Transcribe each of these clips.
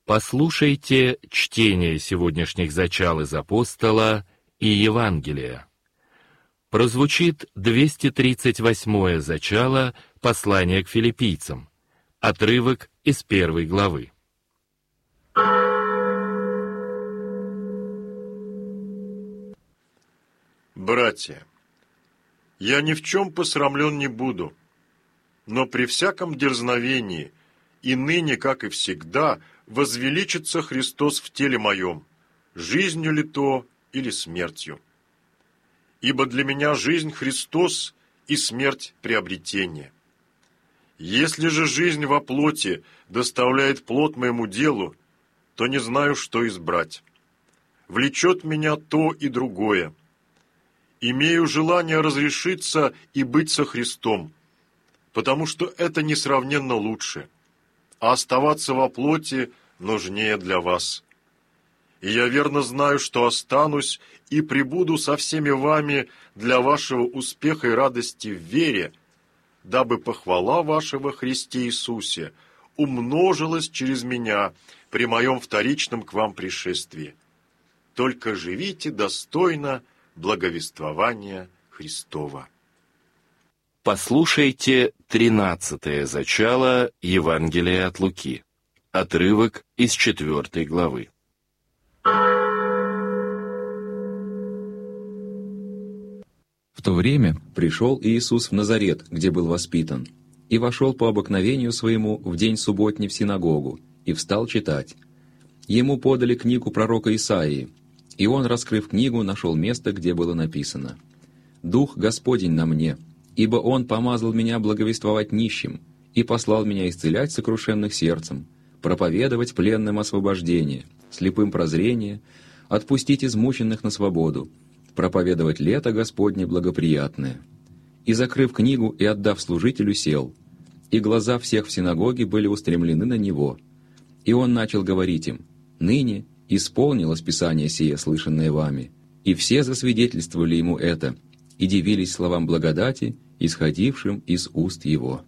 Послушайте чтение сегодняшних зачал из апостола и Евангелия. Прозвучит 238-е зачало послания к филиппийцам, отрывок из 1 главы. Братья, я ни в чем посрамлен не буду, но при всяком дерзновении и ныне, как и всегда, возвеличится Христос в теле моем, жизнью ли то или смертью. Ибо для меня жизнь Христос и смерть приобретение. Если же жизнь во плоти доставляет плод моему делу, то не знаю, что избрать. Влечет меня то и другое. Имею желание разрешиться и быть со Христом, потому что это несравненно лучше, а оставаться во плоти нужнее для вас. И я верно знаю, что останусь и пребуду со всеми вами для вашего успеха и радости в вере, дабы похвала ваша во Христе Иисусе умножилась через меня при моем вторичном к вам пришествии. Только живите достойно благовествования Христова. Послушайте 13-е зачало Евангелия от Луки, отрывок из 4 главы. В то время пришел Иисус в Назарет, где был воспитан, и вошел по обыкновению своему в день субботний в синагогу, и встал читать. Ему подали книгу пророка Исаии, и он, раскрыв книгу, нашел место, где было написано: «Дух Господень на мне, ибо Он помазал меня благовествовать нищим, и послал меня исцелять сокрушенных сердцем, проповедовать пленным освобождение, слепым прозрение, отпустить измученных на свободу, проповедовать лето Господне благоприятное». И, закрыв книгу и отдав служителю, сел, и глаза всех в синагоге были устремлены на него. И он начал говорить им: «Ныне исполнилось Писание сие, слышанное вами». И все засвидетельствовали ему это, и дивились словам благодати, исходившим из уст его.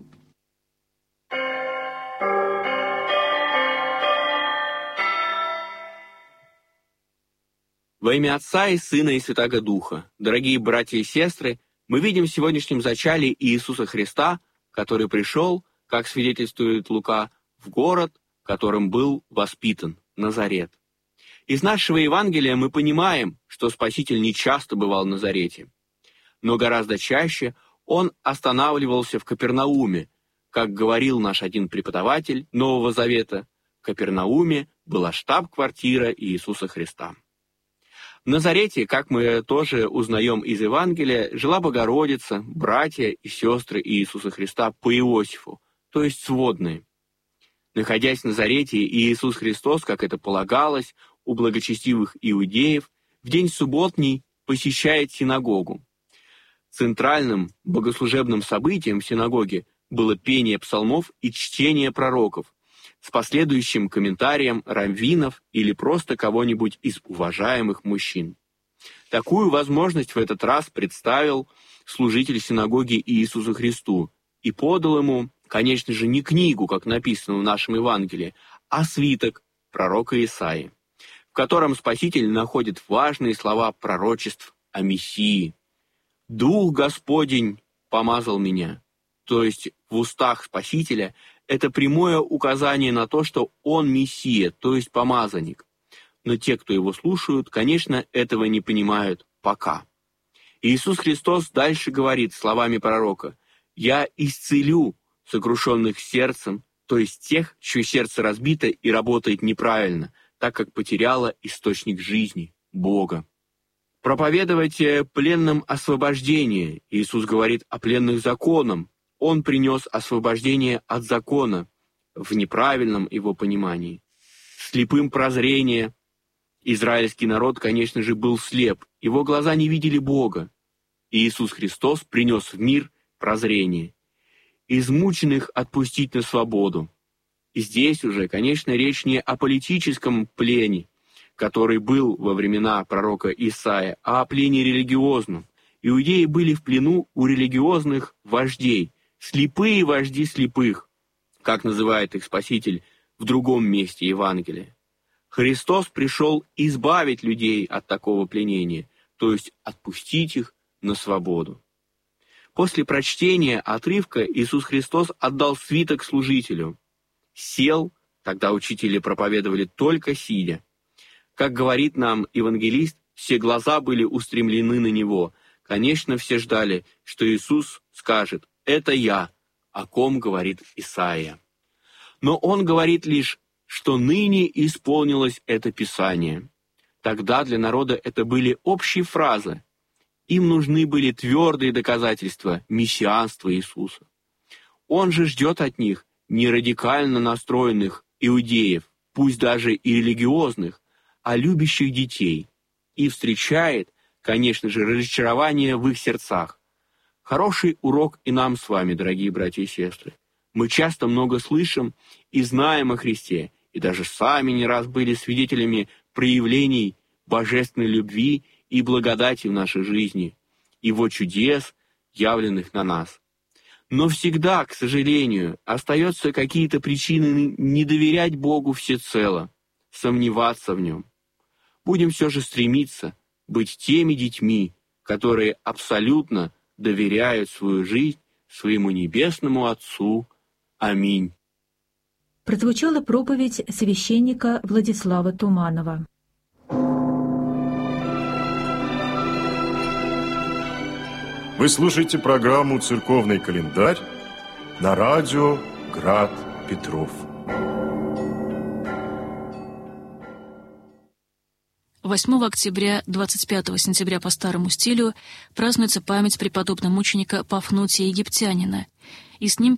Во имя Отца и Сына и Святаго Духа, дорогие братья и сестры, мы видим в сегодняшнем зачале Иисуса Христа, который пришел, как свидетельствует Лука, в город, которым был воспитан, Назарет. Из нашего Евангелия мы понимаем, что Спаситель не часто бывал в Назарете, но гораздо чаще он останавливался в Капернауме. Как говорил наш один преподаватель Нового Завета, в Капернауме была штаб-квартира Иисуса Христа. В Назарете, как мы тоже узнаем из Евангелия, жила Богородица, братья и сестры Иисуса Христа по Иосифу, то есть сводные. Находясь в Назарете, Иисус Христос, как это полагалось, у благочестивых иудеев, в день субботний посещает синагогу. Центральным богослужебным событием в синагоге было пение псалмов и чтение пророков, с последующим комментарием раввинов или просто кого-нибудь из уважаемых мужчин. Такую возможность в этот раз представил служитель синагоги Иисусу Христу и подал ему, конечно же, не книгу, как написано в нашем Евангелии, а свиток пророка Исаии, в котором Спаситель находит важные слова пророчеств о Мессии. «Дух Господень помазал меня», то есть в устах Спасителя это прямое указание на то, что он Мессия, то есть помазанник. Но те, кто его слушают, конечно, этого не понимают пока. Иисус Христос дальше говорит словами пророка: «Я исцелю сокрушенных сердцем», то есть тех, чье сердце разбито и работает неправильно, так как потеряло источник жизни, Бога. Проповедовать пленным освобождение. Иисус говорит о пленных законом. Он принес освобождение от закона в неправильном его понимании. Слепым прозрение. Израильский народ, конечно же, был слеп. Его глаза не видели Бога. И Иисус Христос принес в мир прозрение. Измученных отпустить на свободу. И здесь уже, конечно, речь не о политическом плене, который был во времена пророка Исаия, а о плене религиозном. Иудеи были в плену у религиозных вождей, слепые вожди слепых, как называет их Спаситель в другом месте Евангелия. Христос пришел избавить людей от такого пленения, то есть отпустить их на свободу. После прочтения отрывка Иисус Христос отдал свиток служителю. Сел, тогда учители проповедовали только сидя. Как говорит нам евангелист, все глаза были устремлены на Него. Конечно, все ждали, что Иисус скажет: «Это я», о ком говорит Исаия. Но Он говорит лишь, что ныне исполнилось это Писание. Тогда для народа это были общие фразы. Им нужны были твердые доказательства мессианства Иисуса. Он же ждет от них не радикально настроенных иудеев, пусть даже и религиозных, а любящих детей, и встречает, конечно же, разочарование в их сердцах. Хороший урок и нам с вами, дорогие братья и сестры. Мы часто много слышим и знаем о Христе, и даже сами не раз были свидетелями проявлений божественной любви и благодати в нашей жизни, Его чудес, явленных на нас. Но всегда, к сожалению, остаются какие-то причины не доверять Богу всецело, сомневаться в Нем. Будем все же стремиться быть теми детьми, которые абсолютно доверяют свою жизнь своему Небесному Отцу. Аминь. Прозвучала проповедь священника Владислава Туманова. Вы слушаете программу «Церковный календарь» на радио «Град Петров». 8 октября, 25 сентября по старому стилю празднуется память преподобного мученика Пафнутия Египтянина, и с ним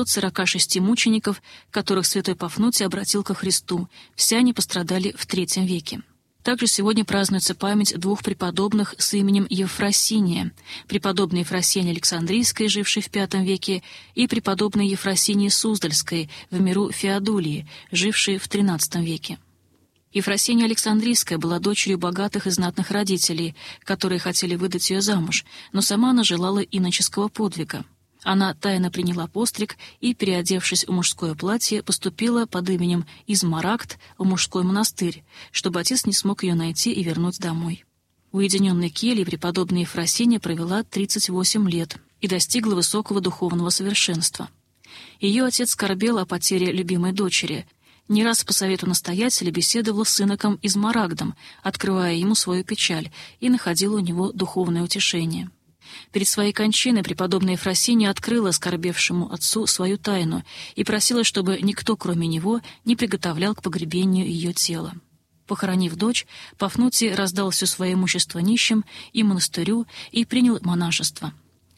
546 мучеников, которых святой Пафнутий обратил ко Христу. Все они пострадали в III веке. Также сегодня празднуется память двух преподобных с именем Ефросиния: преподобной Ефросинии Александрийской, жившей в V веке, и преподобной Ефросинии Суздальской, в миру Феодулии, жившей в XIII веке. Ефросиния Александрийская была дочерью богатых и знатных родителей, которые хотели выдать ее замуж, но сама она желала иноческого подвига. Она тайно приняла постриг и, переодевшись в мужское платье, поступила под именем Измарагд в мужской монастырь, чтобы отец не смог ее найти и вернуть домой. В уединенной келье преподобная Ефросиния провела 38 лет и достигла высокого духовного совершенства. Ее отец скорбел о потере любимой дочери. Не раз по совету настоятеля беседовала с иноком Измарагдом, открывая ему свою печаль, и находила у него духовное утешение. Перед своей кончиной преподобная Ефросиния открыла скорбевшему отцу свою тайну и просила, чтобы никто, кроме него, не приготовлял к погребению ее тела. Похоронив дочь, Пафнутий раздал все свое имущество нищим и монастырю и принял монашество.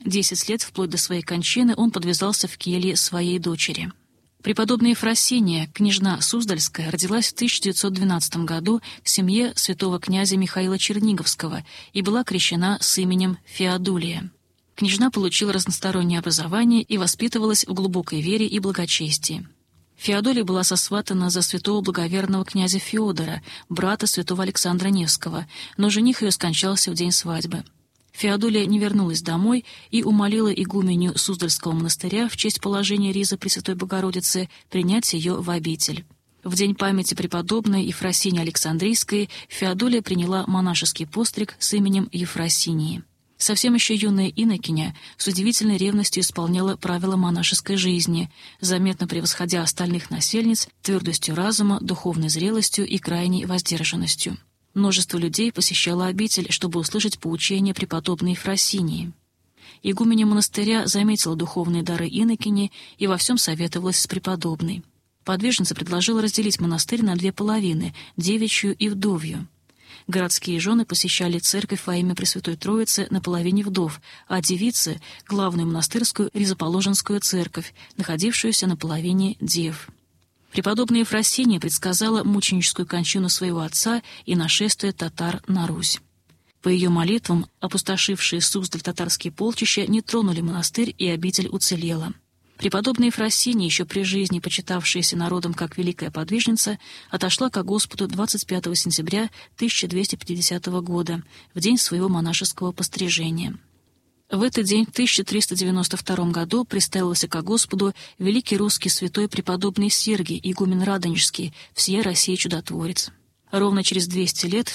10 лет, вплоть до своей кончины, он подвязался в келье своей дочери. Преподобная Ефросиния, княжна Суздальская, родилась в 1912 году в семье святого князя Михаила Черниговского и была крещена с именем Феодулия. Княжна получила разностороннее образование и воспитывалась в глубокой вере и благочестии. Феодулия была сосватана за святого благоверного князя Феодора, брата святого Александра Невского, но жених ее скончался в день свадьбы. Феодулия не вернулась домой и умолила игуменью Суздальского монастыря в честь положения ризы Пресвятой Богородицы принять ее в обитель. В день памяти преподобной Ефросинии Александрийской Феодулия приняла монашеский постриг с именем Ефросинии. Совсем еще юная инокиня с удивительной ревностью исполняла правила монашеской жизни, заметно превосходя остальных насельниц твердостью разума, духовной зрелостью и крайней воздержанностью. Множество людей посещало обитель, чтобы услышать поучения преподобной Ефросинии. Игуменя монастыря заметила духовные дары инокини и во всем советовалась с преподобной. Подвижница предложила разделить монастырь на 2 половины — девичью и вдовью. Городские жены посещали церковь во имя Пресвятой Троицы на половине вдов, а девицы — главную монастырскую Ризоположенскую церковь, находившуюся на половине дев. Преподобная Ефросиния предсказала мученическую кончину своего отца и нашествие татар на Русь. По ее молитвам опустошившие Суздаль татарские полчища не тронули монастырь, и обитель уцелела. Преподобная Ефросиния, еще при жизни почитавшаяся народом как великая подвижница, отошла ко Господу 25 сентября 1250 года, в день своего монашеского пострижения. В этот день, в 1392 году, представился ко Господу великий русский святой преподобный Сергий, игумен Радонежский, всея России чудотворец. Ровно через 200 лет, в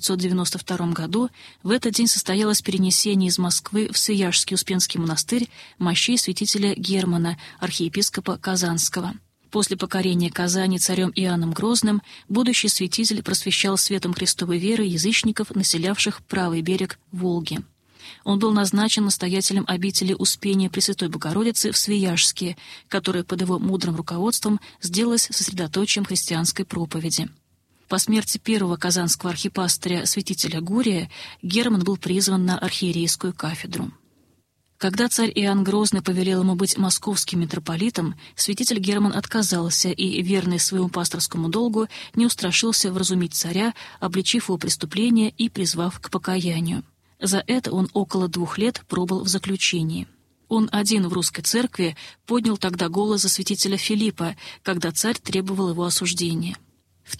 1592 году, в этот день состоялось перенесение из Москвы в Свияжский Успенский монастырь мощей святителя Германа, архиепископа Казанского. После покорения Казани царем Иоанном Грозным будущий святитель просвещал светом Христовой веры язычников, населявших правый берег Волги. Он был назначен настоятелем обители Успения Пресвятой Богородицы в Свияжске, которая под его мудрым руководством сделалась сосредоточием христианской проповеди. По смерти первого казанского архипастыря святителя Гурия Герман был призван на архиерейскую кафедру. Когда царь Иоанн Грозный повелел ему быть московским митрополитом, святитель Герман отказался и, верный своему пасторскому долгу, не устрашился вразумить царя, обличив его преступление и призвав к покаянию. За это он около 2 лет пробыл в заключении. Он один в русской церкви поднял тогда голос за святителя Филиппа, когда царь требовал его осуждения. В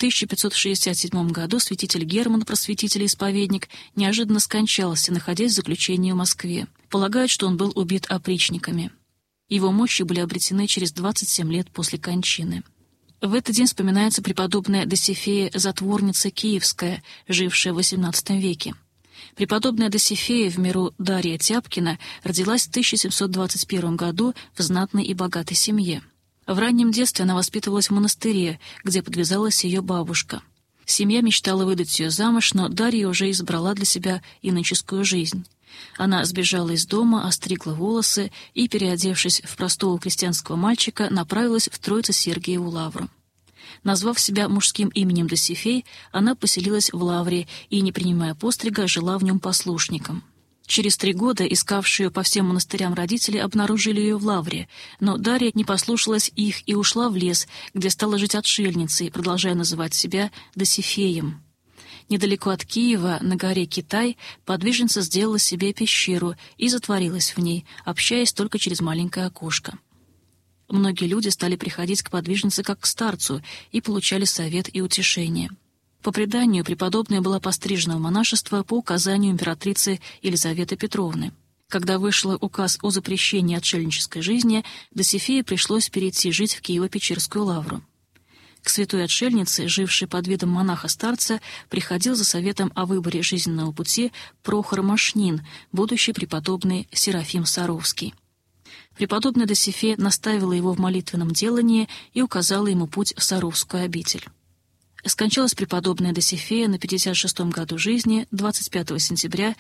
1567 году святитель Герман, просветитель и исповедник, неожиданно скончался, находясь в заключении в Москве. Полагают, что он был убит опричниками. Его мощи были обретены через 27 лет после кончины. В этот день вспоминается преподобная Досифея Затворница Киевская, жившая в XVIII веке. Преподобная Досифея в миру Дарья Тяпкина родилась в 1721 году в знатной и богатой семье. В раннем детстве она воспитывалась в монастыре, где подвязалась ее бабушка. Семья мечтала выдать ее замуж, но Дарья уже избрала для себя иноческую жизнь. Она сбежала из дома, остригла волосы и, переодевшись в простого крестьянского мальчика, направилась в Троице-Сергиеву лавру. Назвав себя мужским именем Досифей, она поселилась в лавре и, не принимая пострига, жила в нем послушником. Через 3 года искавшие по всем монастырям родители обнаружили ее в лавре, но Дарья не послушалась их и ушла в лес, где стала жить отшельницей, продолжая называть себя Досифеем. Недалеко от Киева, на горе Китай, подвижница сделала себе пещеру и затворилась в ней, общаясь только через маленькое окошко. Многие люди стали приходить к подвижнице как к старцу и получали совет и утешение. По преданию, преподобная была пострижена в монашество по указанию императрицы Елизаветы Петровны. Когда вышел указ о запрещении отшельнической жизни, Досифее пришлось перейти жить в Киево-Печерскую лавру. К святой отшельнице, жившей под видом монаха-старца, приходил за советом о выборе жизненного пути Прохор Машнин, будущий преподобный Серафим Саровский. Преподобная Досифея наставила его в молитвенном делании и указала ему путь в Саровскую обитель. Скончалась преподобная Досифея на 56-м году жизни 25 сентября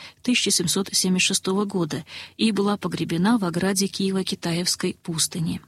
1776 года и была погребена в ограде Киево-Китаевской пустыни.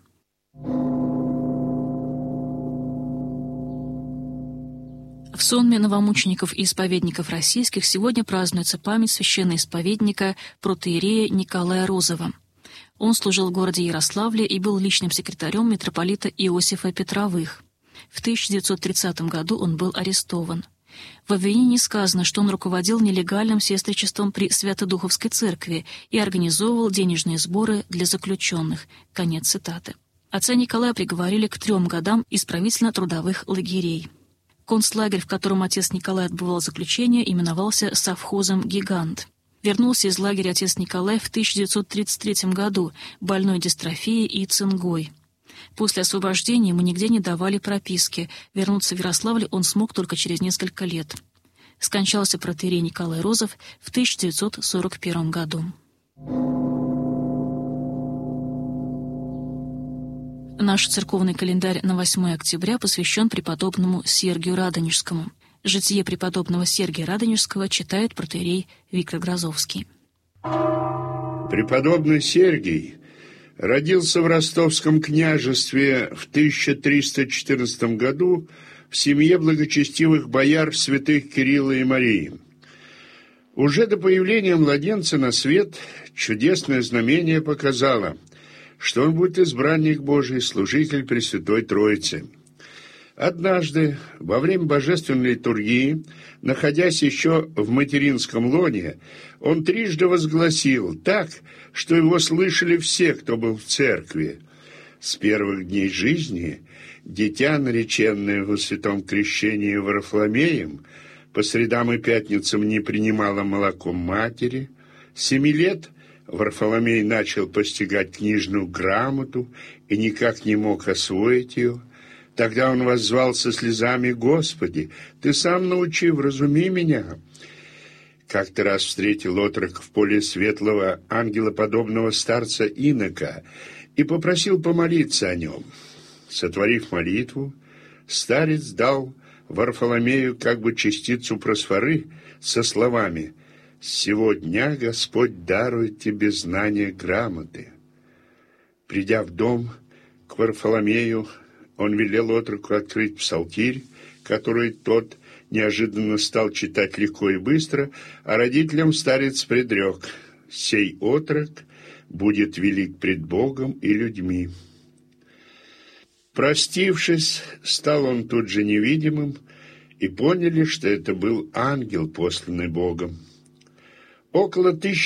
В сонме новомучеников и исповедников российских сегодня празднуется память священноисповедника протоиерея Николая Розова. Он служил в городе Ярославле и был личным секретарем митрополита Иосифа Петровых. В 1930 году он был арестован. В обвинении сказано, что он руководил нелегальным сестричеством при Свято-Духовской церкви и организовывал денежные сборы для заключенных. Конец цитаты. Отца Николая приговорили к 3 годам исправительно-трудовых лагерей. Концлагерь, в котором отец Николай отбывал заключение, именовался совхозом «Гигант». Вернулся из лагеря отец Николай в 1933 году, больной дистрофией и цингой. После освобождения ему нигде не давали прописки. Вернуться в Ярославль он смог только через несколько лет. Скончался протоиерей Николай Розов в 1941 году. Наш церковный календарь на 8 октября посвящен преподобному Сергию Радонежскому. Житие преподобного Сергия Радонежского читает протоиерей Виктор Грозовский. Преподобный Сергий родился в Ростовском княжестве в 1314 году в семье благочестивых бояр святых Кирилла и Марии. Уже до появления младенца на свет чудесное знамение показало, что он будет избранник Божий, служитель Пресвятой Троицы. Однажды, во время божественной литургии, находясь еще в материнском лоне, он трижды возгласил так, что его слышали все, кто был в церкви. С первых дней жизни дитя, нареченное во святом крещении Варфоломеем, по средам и пятницам не принимало молоком матери, 7 лет Варфоломей начал постигать книжную грамоту и никак не мог освоить ее. Тогда он воззвал со слезами: «Господи, Ты сам научи, вразуми меня». Как-то раз встретил отрок в поле светлого ангелоподобного старца Инока и попросил помолиться о нем. Сотворив молитву, старец дал Варфоломею как бы частицу просфоры со словами: «С сего дня Господь дарует тебе знание грамоты». Придя в дом к Варфоломею, он велел отроку открыть псалтирь, который тот неожиданно стал читать легко и быстро, а родителям старец предрек: «Сей отрок будет велик пред Богом и людьми». Простившись, стал он тут же невидимым, и поняли, что это был ангел, посланный Богом. Около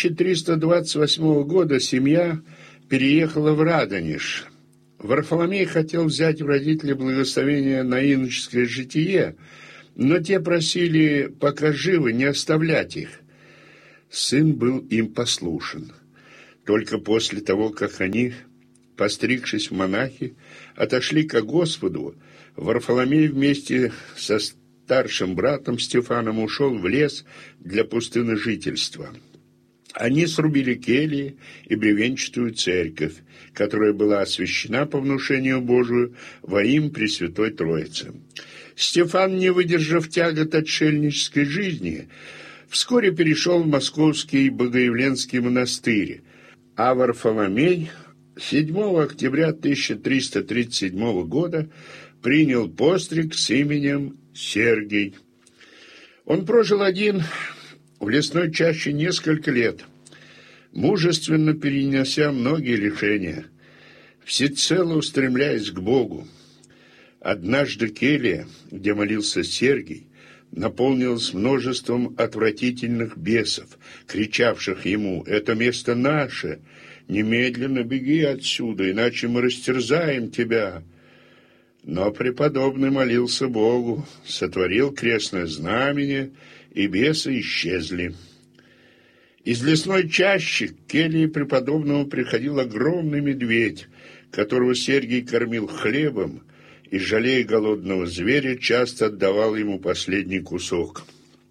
1328 года семья переехала в Радонеж. Варфоломей хотел взять у родителей благословение на иноческое житие, но те просили, пока живы, не оставлять их. Сын был им послушен. Только после того, как они, постригшись в монахи, отошли ко Господу, Варфоломей вместе со старшим братом Стефаном ушел в лес для пустынножительства. Они срубили кельи и бревенчатую церковь, которая была освящена по внушению Божию во имя Пресвятой Троицы. Стефан, не выдержав тягот отшельнической жизни, вскоре перешел в московский Богоявленский монастырь, а Варфоломей 7 октября 1337 года принял постриг с именем Сергий. Он прожил один в лесной чаще несколько лет, мужественно перенося многие лишения, всецело устремляясь к Богу. Однажды келья, где молился Сергий, наполнилась множеством отвратительных бесов, кричавших ему: «Это место наше! Немедленно беги отсюда, иначе мы растерзаем тебя!» Но преподобный молился Богу, сотворил крестное знамение, и бесы исчезли. Из лесной чащи к келье преподобному приходил огромный медведь, которого Сергий кормил хлебом и, жалея голодного зверя, часто отдавал ему последний кусок.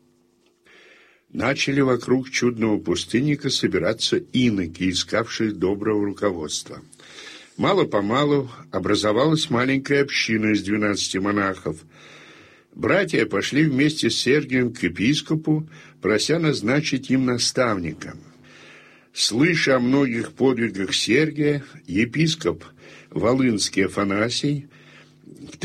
Начали вокруг чудного пустынника собираться иноки, искавшие доброго руководства. Мало-помалу образовалась маленькая община из 12 монахов. Братья пошли вместе с Сергием к епископу, прося назначить им наставника. Слыша о многих подвигах Сергия, епископ Волынский Афанасий в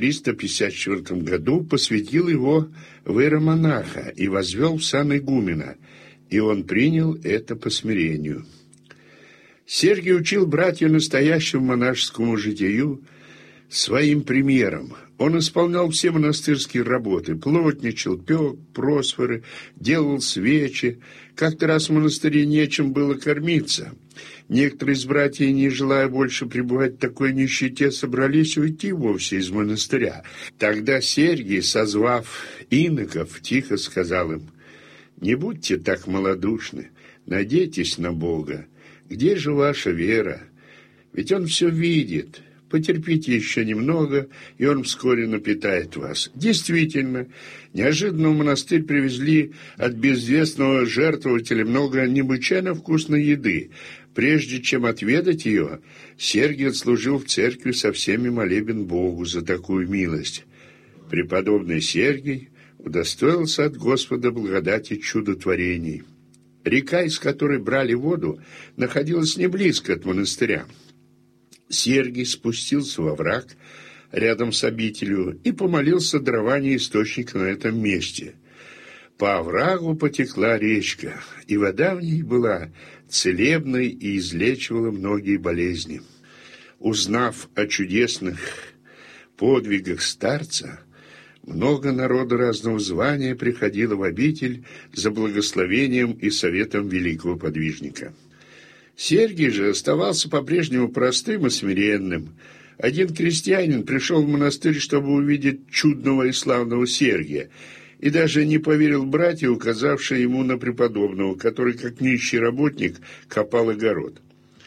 1354 году посвятил его в иеромонаха и возвел в сан игумена, и он принял это по смирению. Сергий учил братьев настоящему монашескому житию своим примером. Он исполнял все монастырские работы, плотничал, пек просфоры, делал свечи. Как-то раз в монастыре нечем было кормиться. Некоторые из братьев, не желая больше пребывать в такой нищете, собрались уйти вовсе из монастыря. Тогда Сергий, созвав иноков, тихо сказал им: «Не будьте так малодушны, надейтесь на Бога. Где же ваша вера? Ведь Он все видит. Потерпите еще немного, и Он вскоре напитает вас». Действительно, неожиданно в монастырь привезли от безвестного жертвователя много необычайно вкусной еды. Прежде чем отведать ее, Сергий отслужил в церкви со всеми молебен Богу за такую милость. Преподобный Сергий удостоился от Господа благодати чудотворений. Река, из которой брали воду, находилась не близко от монастыря. Сергий спустился во враг рядом с обителью и помолился дарование источника на этом месте. По оврагу потекла речка, и вода в ней была целебной и излечивала многие болезни. Узнав о чудесных подвигах старца, много народа разного звания приходило в обитель за благословением и советом великого подвижника. Сергий же оставался по-прежнему простым и смиренным. Один крестьянин пришел в монастырь, чтобы увидеть чудного и славного Сергия, и даже не поверил братья, указавшие ему на преподобного, который, как нищий работник, копал огород.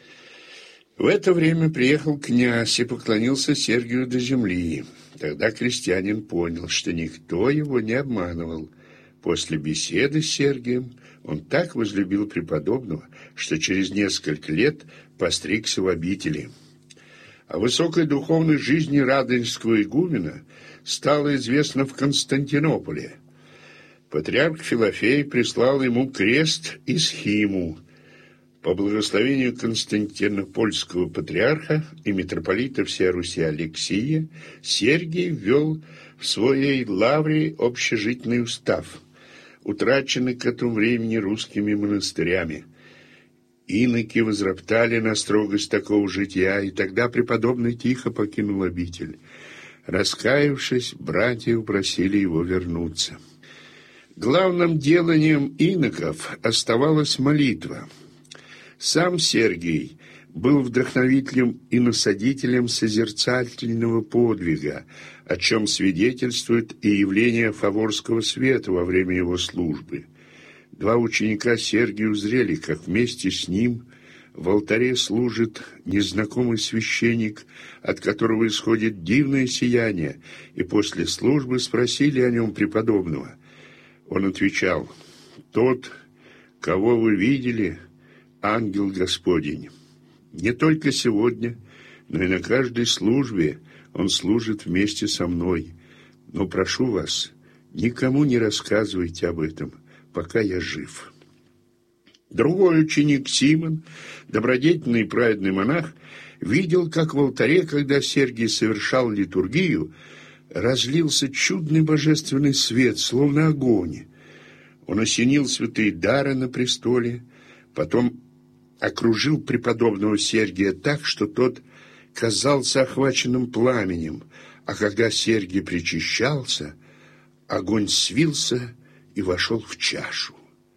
В это время приехал князь и поклонился Сергию до земли. Тогда крестьянин понял, что никто его не обманывал. После беседы с Сергием он так возлюбил преподобного, что через несколько лет постригся в обители. О высокой духовной жизни радонежского игумена стало известно в Константинополе. Патриарх Филофей прислал ему крест и схиму. По благословению константинопольского патриарха и митрополита всей Руси Алексия Сергий ввел в своей лавре общежитный устав, утраченный к этому времени русскими монастырями. Иноки возроптали на строгость такого жития, и тогда преподобный тихо покинул обитель. Раскаявшись, братья упросили его вернуться. Главным деланием иноков оставалась молитва. Сам Сергий был вдохновителем и насадителем созерцательного подвига, о чем свидетельствует и явление Фаворского света во время его службы. Два ученика Сергия узрели, как вместе с ним в алтаре служит незнакомый священник, от которого исходит дивное сияние, и после службы спросили о нем преподобного. Он отвечал: «Тот, кого вы видели, ангел Господень. Не только сегодня, но и на каждой службе он служит вместе со мной. Но прошу вас, никому не рассказывайте об этом, пока я жив». Другой ученик Симон, добродетельный и праведный монах, видел, как в алтаре, когда Сергий совершал литургию, разлился чудный божественный свет, словно огонь. Он осенил святые дары на престоле, потом окружил преподобного Сергия так, что тот казался охваченным пламенем, а когда Сергий причащался, огонь свился и вошел в чашу.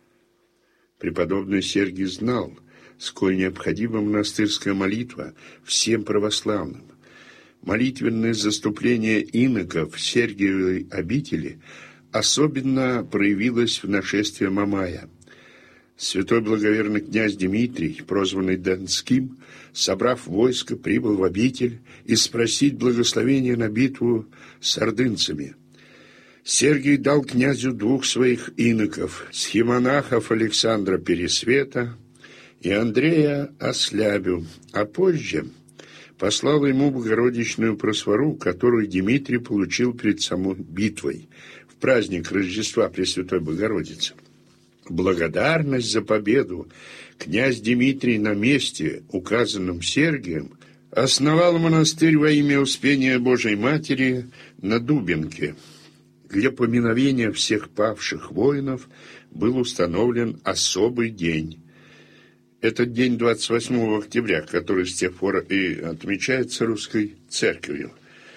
Преподобный Сергий знал, сколь необходима монастырская молитва всем православным. Молитвенное заступление иноков в Сергиевой обители особенно проявилось в нашествии Мамая. Святой благоверный князь Дмитрий, прозванный Донским, собрав войско, прибыл в обитель и спросить благословения на битву с ордынцами. Сергий дал князю двух своих иноков, схимонахов Александра Пересвета и Андрея Ослябю, а позже послал ему Богородичную просфору, которую Дмитрий получил перед самой битвой, в праздник Рождества Пресвятой Богородицы. Благодарность за победу князь Дмитрий на месте, указанном Сергием, основал монастырь во имя Успения Божией Матери на Дубинке. Для поминовения всех павших воинов был установлен особый день. Этот день 28 октября, который с тех пор и отмечается Русской Церковью.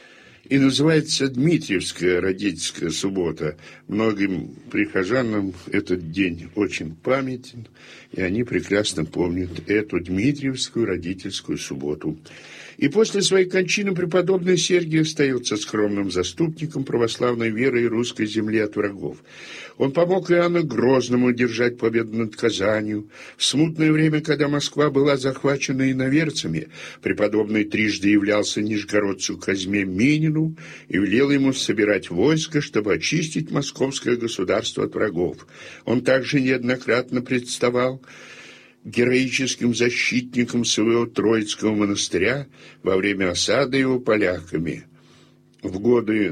И называется Дмитриевская родительская суббота. Многим прихожанам этот день очень памятен, и они прекрасно помнят эту Дмитриевскую родительскую субботу. И после своей кончины преподобный Сергий остается скромным заступником православной веры и русской земли от врагов. Он помог Иоанну Грозному держать победу над Казанью. В смутное время, когда Москва была захвачена иноверцами, преподобный трижды являлся нижегородцу Казьме Минину и велел ему собирать войско, чтобы очистить московское государство от врагов. Он также неоднократно представал героическим защитником своего Троицкого монастыря во время осады его поляками в годы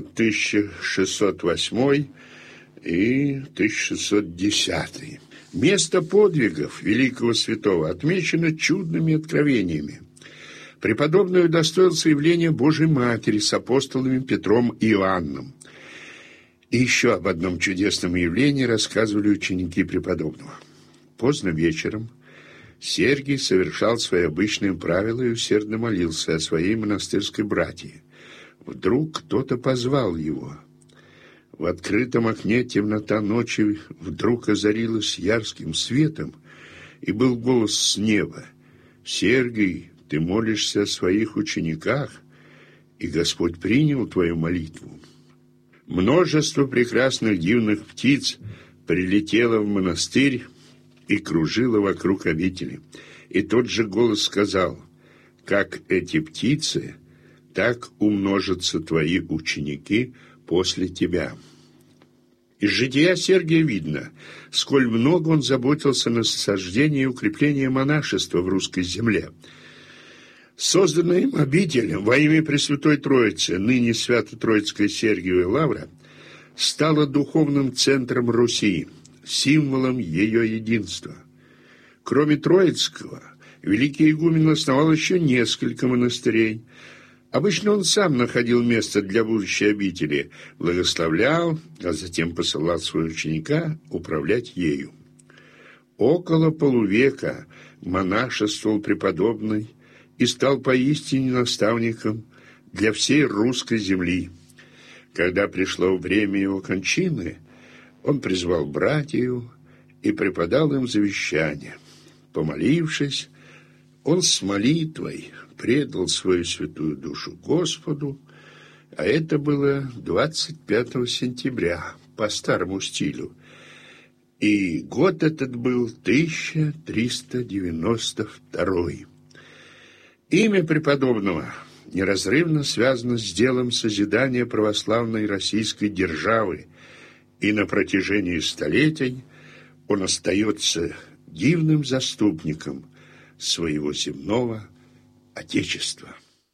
1608 и 1610. Место подвигов великого святого отмечено чудными откровениями. Преподобный удостоился явления Божией Матери с апостолами Петром и Иоанном. И еще об одном чудесном явлении рассказывали ученики преподобного. Поздно вечером Сергий совершал свои обычные правила и усердно молился о своей монастырской братье. Вдруг кто-то позвал его. В открытом окне темнота ночи вдруг озарилась ярким светом, и был голос с неба: «Сергий, ты молишься о своих учениках, и Господь принял твою молитву». Множество прекрасных дивных птиц прилетело в монастырь и кружило вокруг обители. И тот же голос сказал: «Как эти птицы, так умножатся твои ученики после тебя». Из жития Сергия видно, сколь много он заботился на насаждении и укреплении монашества в русской земле. Созданная им обитель во имя Пресвятой Троицы, ныне Свято-Троицкая Сергиева Лавра, стала духовным центром Руси, символом ее единства. Кроме Троицкого, великий игумен основал еще несколько монастырей. Обычно он сам находил место для будущей обители, благословлял, а затем посылал своего ученика управлять ею. Около полувека монашествовал преподобный и стал поистине наставником для всей русской земли. Когда пришло время его кончины, он призвал братьев и преподал им завещание. Помолившись, он с молитвой предал свою святую душу Господу, а это было 25 сентября по старому стилю, и год этот был 1392. Имя преподобного неразрывно связано с делом созидания православной российской державы, и на протяжении столетий он остается дивным заступником своего земного Отечества.